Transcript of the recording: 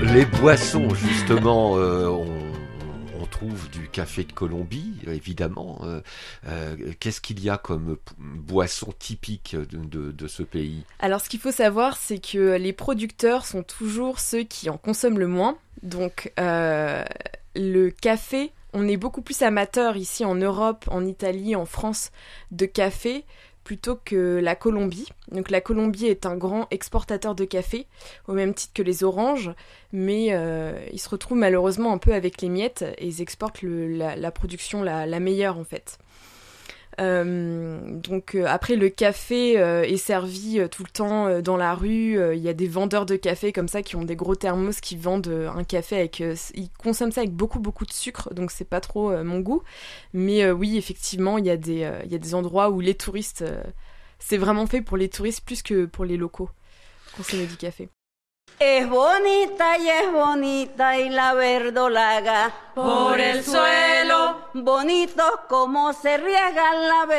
Les boissons, justement, on trouve du café de Colombie, évidemment. Qu'est-ce qu'il y a comme boisson typique de ce pays? Alors, ce qu'il faut savoir, c'est que les producteurs sont toujours ceux qui en consomment le moins. Donc, le café, on est beaucoup plus amateur ici en Europe, en Italie, en France, de café plutôt que la Colombie. Donc la Colombie est un grand exportateur de café, au même titre que les oranges, mais ils se retrouvent malheureusement un peu avec les miettes et ils exportent la production la meilleure en fait. Après le café est servi tout le temps dans la rue, il y a des vendeurs de café comme ça qui ont des gros thermos qui vendent un café avec ils consomment ça avec beaucoup de sucre, donc c'est pas trop mon goût, mais oui effectivement il y a des endroits où les touristes c'est vraiment fait pour les touristes plus que pour les locaux consommer du café. Es bonita y la verdolaga por el suelo, bonito como se riega la